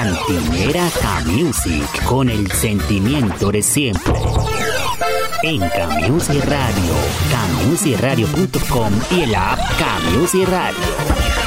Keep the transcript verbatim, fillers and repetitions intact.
Cantinera K-Music, con el sentimiento de siempre. En K-Music Radio, K music radio punto com y el app K-Music Radio.